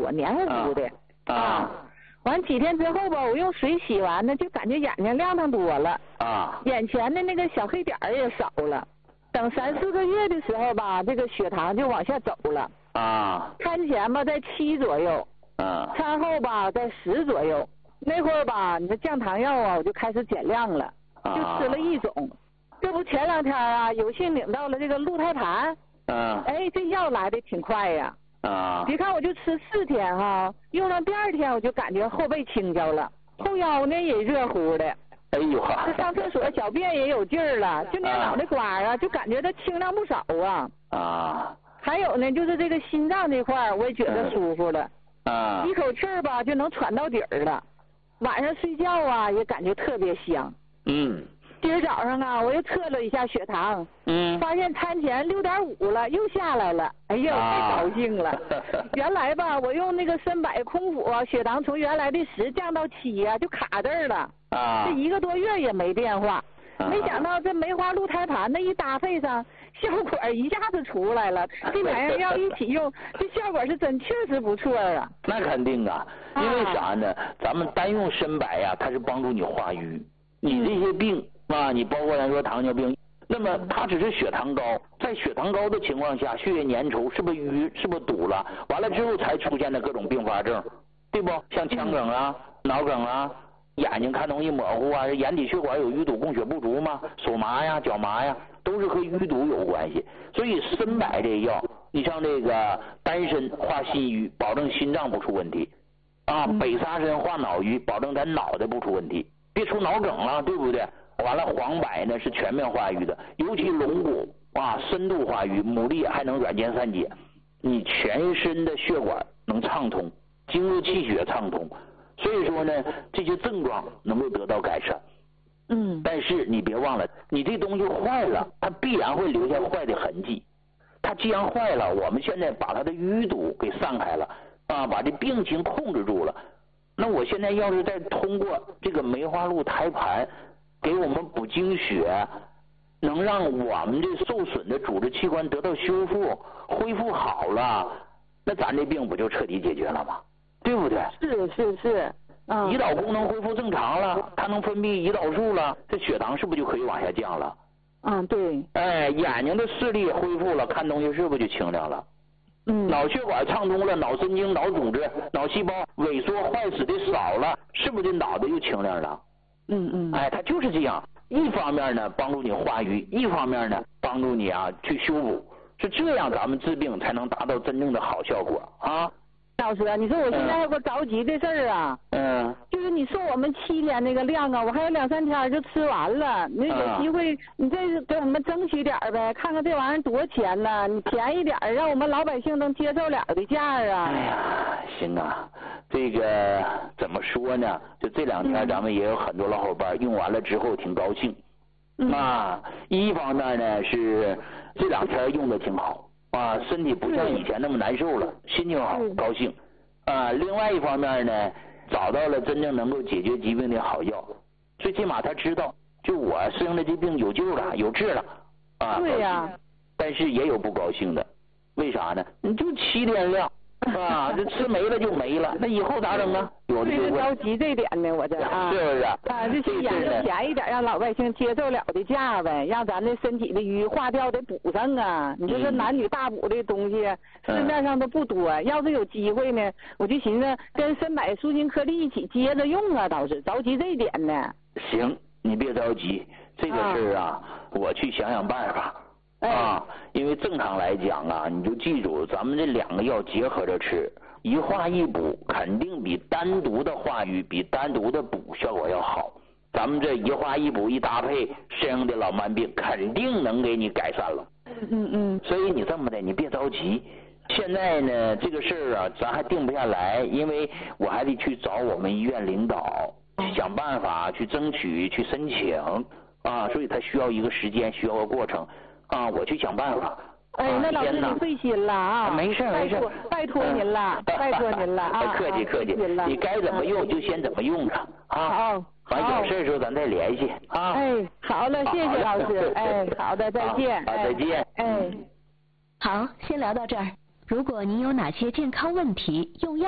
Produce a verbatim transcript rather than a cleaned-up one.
多，黏糊糊的啊。啊完几天之后吧，我用水洗完呢，就感觉眼睛亮堂多了啊， 眼前的那个小黑点儿也少了。等三四个月的时候吧，这个血糖就往下走了啊， 餐前吧在七左右， 啊， 餐后吧在十左右。那会儿吧，你这降糖药啊，我就开始减量了，就吃了一种。这不前两天啊，有幸领到了这个鹿胎盘， 嗯， 哎，这药来的挺快呀。 啊， 别看我就吃四天哈，用上第二天我就感觉后背轻巧了，后腰呢也热乎的。 哎呦哈！ 这上厕所小便也有劲儿了，就连脑袋瓜啊，就感觉它清亮不少啊。 啊。 还有呢，就是这个心脏这块儿，我也觉得舒服了。 啊。 一口气儿吧就能喘到底儿了，晚上睡觉啊也感觉特别香。 嗯。 今儿早上啊，我又测了一下血糖， 嗯， 发现餐前六点五了，又下来了。哎呀，太高兴了！啊、原来吧，我用那个参柏空腹，血糖从原来的十降到七呀、啊，就卡这儿了。 啊， 这一个多月也没变化。啊、没想到这梅花鹿胎盘那一搭配上，效果一下子出来了。这两样药一起用，这效果是真确实不错啊。 那肯定啊，因为啥呢？咱们单用参柏呀，它是帮助你化瘀，你这些病。啊，你包括咱说糖尿病，那么它只是血糖高，在血糖高的情况下，血液粘稠，是不是淤，是不是堵了？完了之后才出现的各种并发症，对不？像腔梗啊、脑梗啊、眼睛看东西模糊啊，眼底血管有淤堵、供血不足嘛，手麻呀、脚麻呀，都是和淤堵有关系。所以参柏这药，你像这个丹参化心瘀，保证心脏不出问题；啊，北沙参化脑瘀，保证咱脑袋不出问题，别出脑梗了，对不对？完了，黄柏呢是全面化瘀的，尤其龙骨啊，深度化瘀，牡蛎还能软坚散结，你全身的血管能畅通，经络气血畅通，所以说呢，这些症状能够得到改善。 嗯， 但是你别忘了，你这东西坏了，它必然会留下坏的痕迹。它既然坏了，我们现在把它的淤堵给散开了啊，把这病情控制住了。那我现在要是再通过这个梅花鹿胎盘。给我们补精血，能让我们这受损的组织器官得到修复、恢复好了，那咱这病不就彻底解决了吗？对不对？ 是是是，嗯。 胰岛功能恢复正常了，它能分泌胰岛素了，这血糖是不是就可以往下降了？ 嗯，对。 哎，眼睛的视力恢复了，看东西是不是就清亮了？ 嗯。 脑血管畅通了，脑神经、脑组织、脑细胞萎缩坏死的少了，是不是这脑袋又清亮了？ 嗯嗯， 哎，它就是这样，一方面呢帮助你化瘀，一方面呢帮助你啊去修补，是这样咱们治病才能达到真正的好效果啊。 老师，你说我现在还有个着急的事儿啊， 嗯， 就是你说我们七天那个量啊，我还有两三天就吃完了，那有机会你再给我们争取点呗，看看这玩意儿多钱呢？你便宜点，让我们老百姓能接受了的价啊。 哎呀，行啊，这个怎么说呢？就这两天咱们也有很多老伙伴用完了之后挺高兴， 嗯、 啊，一方面呢是这两天用的挺好。啊，身体不像以前那么难受了，心情好，高兴。啊，另外一方面呢，找到了真正能够解决疾病的好药，最起码他知道，就我生了这病有救了，有治了。啊， 对呀、啊。 但是也有不高兴的，为啥呢？你就七天量。啊，这吃没了就没了，那以后咋整啊？有的就着急这点呢，我这啊， 是不是？ 啊，这是研究便宜点，让老百姓接受了的价呗，让咱这身体的瘀化掉得补上啊！你说这男女大补的东西，市面上都不多，嗯、要是有机会呢，我就寻思跟参柏舒筋颗粒一起接着用啊，倒是着急这一点呢。 行，你别着急，这个事儿啊，啊我去想想办法。啊，因为正常来讲啊，你就记住，咱们这两个药结合着吃，一化一补，肯定比单独的化瘀、比单独的补效果要好。咱们这一化一补一搭配，身上的老慢病肯定能给你改善了。 嗯嗯。 所以你这么的，你别着急。现在呢，这个事儿啊，咱还定不下来，因为我还得去找我们医院领导，去想办法去争取、去申请啊，所以它需要一个时间，需要个过程。啊，我去想办法。 哎，那老师你费心了啊！ 没事没事， 拜托您了，拜托您了啊！ 客气客气，你该怎么用就先怎么用着啊。 好， 完有事的时候咱再联系啊。 哎，好了，谢谢老师。哎，好的，再见。 好，再见。 哎， 好，先聊到这儿。如果您有哪些健康问题，用药。